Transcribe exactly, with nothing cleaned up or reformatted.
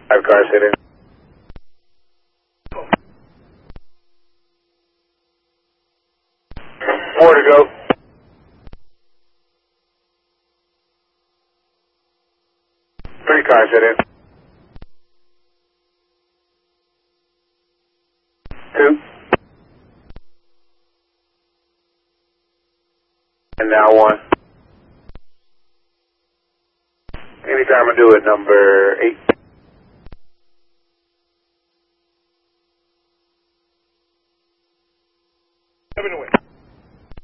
Five cars hit in. Four to go. Three cars hit in. Two. And now one. Anytime I do it, number eight.